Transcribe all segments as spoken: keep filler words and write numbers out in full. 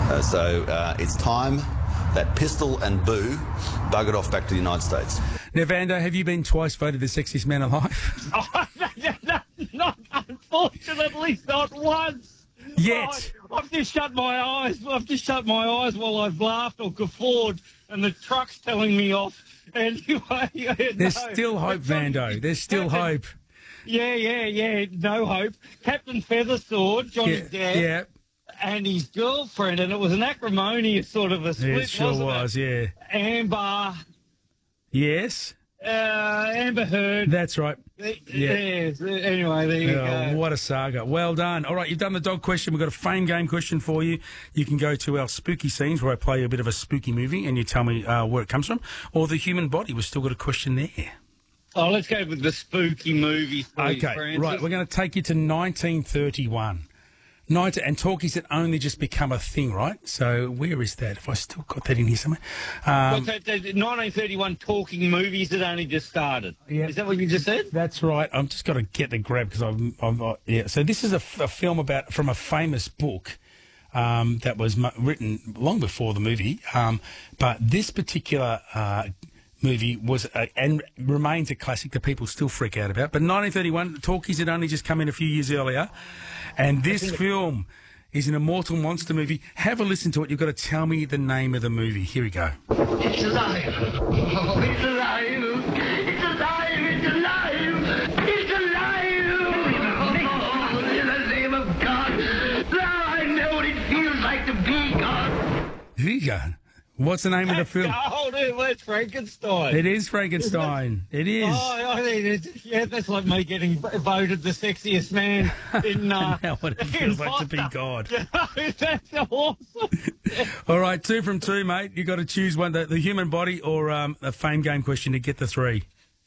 Uh, so uh, it's time that Pistol and Boo buggered off back to the United States. Now, Vando, have you been twice voted the sexiest man alive? Oh, no, not unfortunately, not once. Yet. Oh, I've just shut my eyes. I've just shut my eyes while I've laughed or guffawed, and the truck's telling me off. Anyway, yeah, There's no. still hope, Vando. There's still Captain, hope. Yeah, yeah, yeah. No hope. Captain Feathersword, Johnny Yeah, Depp, yeah. and his girlfriend, and it was an acrimonious sort of a split, Yeah, it sure wasn't was, it? yeah. Amber, Yes, uh, Amber Heard. that's right. Yeah. Yeah. Anyway, there you Oh, go. what a saga. Well done. All right, you've done the dog question. We've got a fame game question for you. You can go to our spooky scenes where I play a bit of a spooky movie and you tell me uh, where it comes from. Or the human body. We've still got a question there. Oh, let's go with the spooky movies, please, Okay, Francis. right. We're going to take you to nineteen thirty-one. nineteen, and talkies had only just become a thing, right? So where is that? Have I still got that in here somewhere? Um, Well, so, so nineteen thirty-one talking movies had only just started. Yeah. Is that what you just said? That's right. I've just got to get the grab because I'm, I'm uh, yeah. So this is a, f- a film about from a famous book um, that was mu- written long before the movie. Um, but this particular uh, movie was a, and remains a classic that people still freak out about. But nineteen thirty-one, talkies had only just come in a few years earlier, and this film is an immortal monster movie. Have a listen to it. You've got to tell me the name of the movie. Here we go. It's alive. Oh, it's alive. It's alive. It's alive. It's alive. Oh, in the name of God. Now I know what it feels like to be God. Here you go. What's the name of the film? Oh, dude, that's Frankenstein. It is Frankenstein. It is. Oh, I mean, it's, yeah, that's like me getting v- voted the sexiest man in. Uh, Now what it in feels like to be Foster. God. You know, that's awesome. All right, two from two, mate. You got to choose one: the, the human body or um, a fame game question to get the three.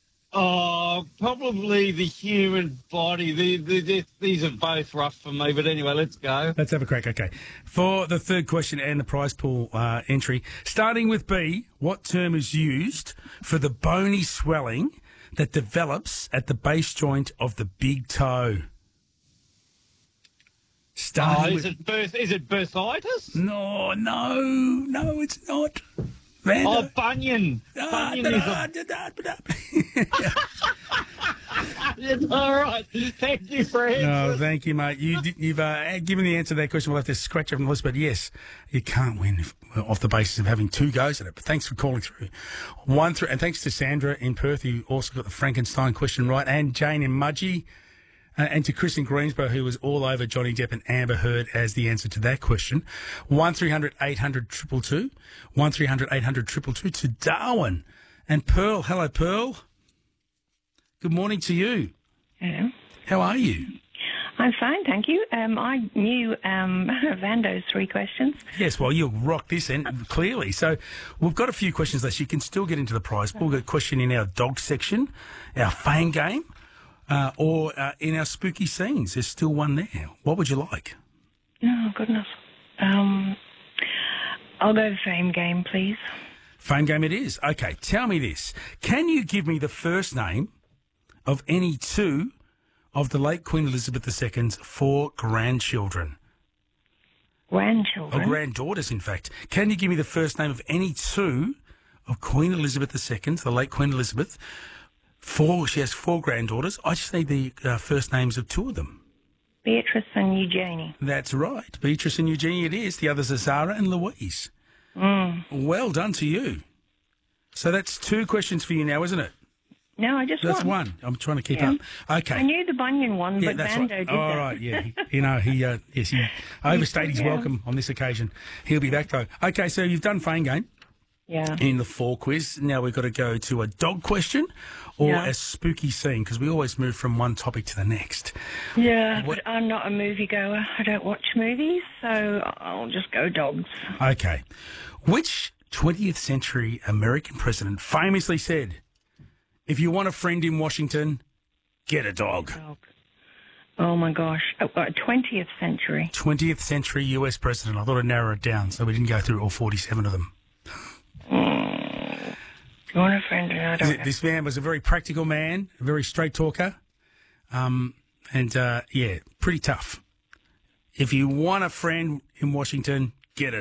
Oh, probably the human body. The, the, the, these are both rough for me, but anyway, let's go. Let's have a crack. Okay, for the third question and the prize pool uh, entry, starting with B, what term is used for the bony swelling that develops at the base joint of the big toe? Oh, Starting is with it birth? Is it bursitis? no, no, no, it's not. Van- Oh, bunion. Ah, Bunion is da- a. da- da- da- da. It's all right. Thank you, Francis. No, thank you, mate. You, did- you've uh, given the answer to that question. We'll have to scratch it from the list, but yes, you can't win if, off the basis of having two goes at it. But thanks for calling through. One through, and thanks to Sandra in Perth, who also got the Frankenstein question right, and Jane in Mudgee, uh, and to Chris in Greensboro, who was all over Johnny Depp and Amber Heard as the answer to that question. One three hundred eight hundred triple two, one three hundred eight hundred triple two to Darwin and Pearl. Hello, Pearl. Good morning to you. Hello. How are you? I'm fine, thank you. Um, I knew um, Vando's three questions. Yes, well, you'll rock this end clearly. So we've got a few questions left. You can still get into the prize pool. We've got a question in our dog section, our fame game, uh, or uh, in our spooky scenes. There's still one there. What would you like? Oh, good enough. Um, I'll go fame game, please. Fame game it is. Okay, tell me this. Can you give me the first name of any two of the late Queen Elizabeth the Second's four grandchildren? Grandchildren? Or granddaughters, in fact. Can you give me the first name of any two of Queen Elizabeth the Second's, the late Queen Elizabeth? Four. She has four granddaughters. I just need the uh, first names of two of them. Beatrice and Eugenie. That's right. Beatrice and Eugenie it is. The others are Zara and Louise. Mm. Well done to you. So that's two questions for you now, isn't it? No, I just That's won. one. I'm trying to keep Yeah. up. Okay. I knew the bunion one, Yeah, but that's Vando right. did All that. right, yeah. He- You know, he, uh, yes, he overstayed his Yeah. welcome on this occasion. He'll be back, though. Okay, so you've done Fame Game Yeah. in the four quiz. Now we've got to go to a dog question or Yeah. a spooky scene because we always move from one topic to the next. Yeah, What- but I'm not a moviegoer. I don't watch movies, so I'll just go dogs. Okay. Which twentieth century American president famously said, if you want a friend in Washington, get a dog? Dog. Oh, my gosh. Oh, uh, twentieth century. twentieth century U S president. I thought I'd narrow it down so we didn't go through all forty-seven of them. Mm. You want a friend? I don't know. This man was a very practical man, a very straight talker, um, and, uh, yeah, pretty tough. If you want a friend in Washington, get a